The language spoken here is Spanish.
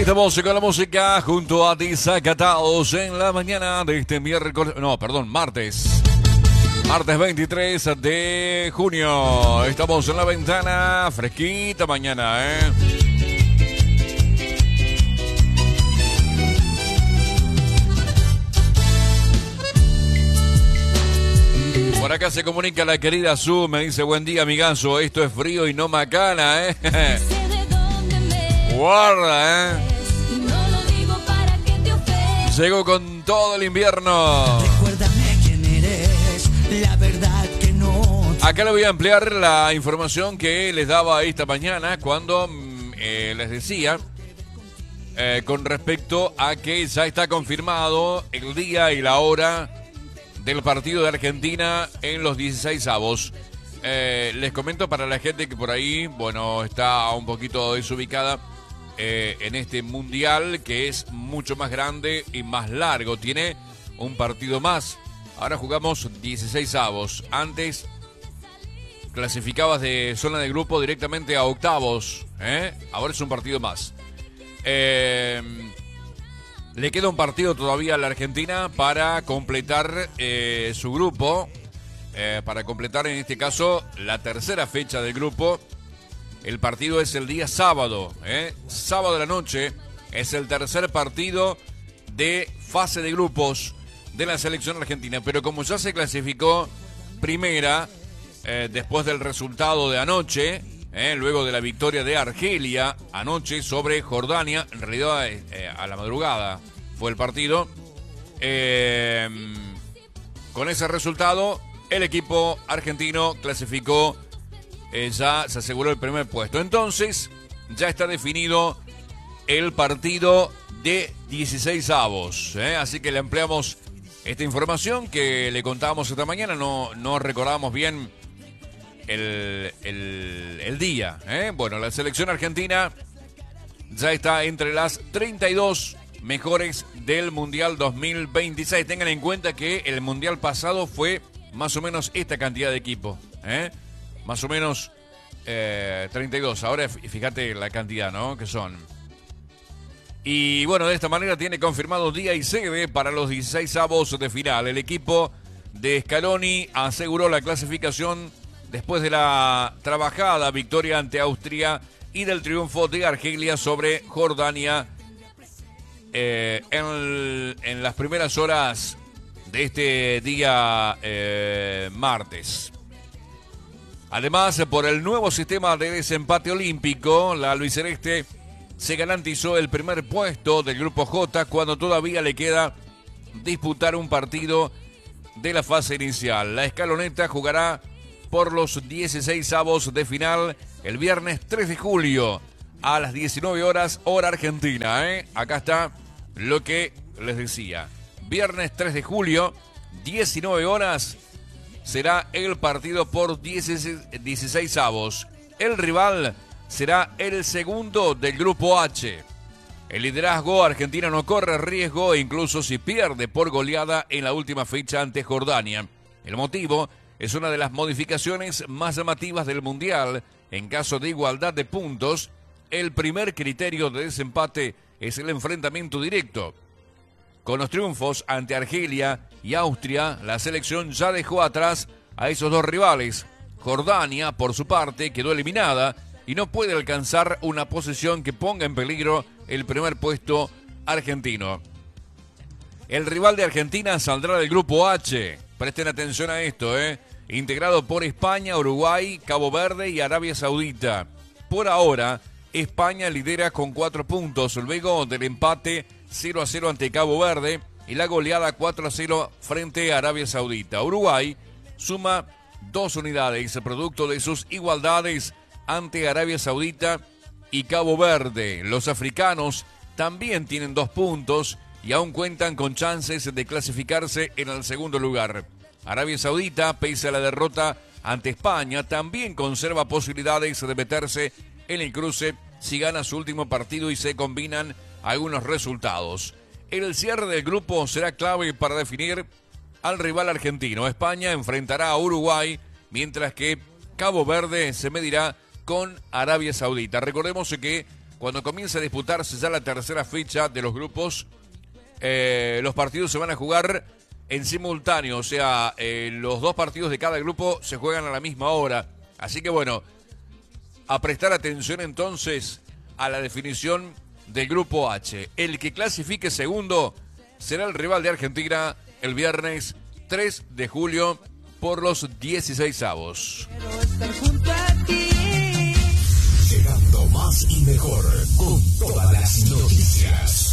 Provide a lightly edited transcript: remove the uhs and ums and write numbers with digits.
estamos con la música junto a Desacatados en la mañana de este martes. Martes 23 de junio. Estamos en la ventana, fresquita mañana, Por acá se comunica la querida Su, me dice: buen día, amigazo, esto es frío y no macana, Guarda, Llego con todo el invierno. Recuérdame quién eres, la verdad que no. Acá le voy a ampliar la información que les daba esta mañana cuando les decía con respecto a que ya está confirmado el día y la hora del partido de Argentina en los 16avos. Les comento para la gente que por ahí, bueno, está un poquito desubicada en este mundial, que es mucho más grande y más largo. Tiene un partido más. Ahora jugamos 16avos. Antes clasificabas de zona de grupo directamente a octavos. Ahora es un partido más. Le queda un partido todavía a la Argentina para completar su grupo. Para completar en este caso la tercera fecha del grupo. El partido es el día sábado, sábado de la noche. Es el tercer partido de fase de grupos de la selección argentina. Pero como ya se clasificó primera, después del resultado de anoche, luego de la victoria de Argelia anoche sobre Jordania, en realidad a la madrugada fue el partido, con ese resultado el equipo argentino clasificó. Ya se aseguró el primer puesto. Entonces, ya está definido el partido de 16avos. Así que le ampliamos esta información que le contábamos esta mañana. No recordábamos bien el día. Bueno, la selección argentina ya está entre las 32 mejores del Mundial 2026. Tengan en cuenta que el Mundial pasado fue más o menos esta cantidad de equipo. Más o menos 32. Ahora fíjate la cantidad, ¿no? Que son. Y bueno, de esta manera tiene confirmado día y sede para los 16avos de final. El equipo de Scaloni aseguró la clasificación después de la trabajada victoria ante Austria y del triunfo de Argelia sobre Jordania en las primeras horas de este día martes. Además, por el nuevo sistema de desempate olímpico, la albiceleste se garantizó el primer puesto del grupo J cuando todavía le queda disputar un partido de la fase inicial. La escaloneta jugará por los 16avos de final el viernes 3 de julio a las 19 horas, hora argentina. Acá está lo que les decía. Viernes 3 de julio, 19 horas. Será el partido por 16avos. El rival será el segundo del grupo H. El liderazgo, Argentina no corre riesgo incluso si pierde por goleada en la última fecha ante Jordania. El motivo es una de las modificaciones más llamativas del Mundial. En caso de igualdad de puntos, el primer criterio de desempate es el enfrentamiento directo. Con los triunfos ante Argelia y Austria, la selección ya dejó atrás a esos dos rivales. Jordania, por su parte, quedó eliminada y no puede alcanzar una posición que ponga en peligro el primer puesto argentino. El rival de Argentina saldrá del grupo H. Presten atención a esto, integrado por España, Uruguay, Cabo Verde y Arabia Saudita. Por ahora, España lidera con 4 puntos, luego del empate 0-0 ante Cabo Verde y la goleada 4-0 frente a Arabia Saudita. Uruguay suma 2 unidades, producto de sus igualdades ante Arabia Saudita y Cabo Verde. Los africanos también tienen 2 puntos y aún cuentan con chances de clasificarse en el segundo lugar. Arabia Saudita, pese a la derrota ante España, también conserva posibilidades de meterse en el cruce si gana su último partido y se combinan algunos resultados. El cierre del grupo será clave para definir al rival argentino. España enfrentará a Uruguay, mientras que Cabo Verde se medirá con Arabia Saudita. Recordemos que cuando comience a disputarse ya la tercera fecha de los grupos, los partidos se van a jugar en simultáneo, o sea, los dos partidos de cada grupo se juegan a la misma hora. Así que bueno, a prestar atención entonces a la definición del grupo H. El que clasifique segundo será el rival de Argentina el viernes 3 de julio por los 16avos. Quiero estar junto a ti. Llegando más y mejor con todas las noticias.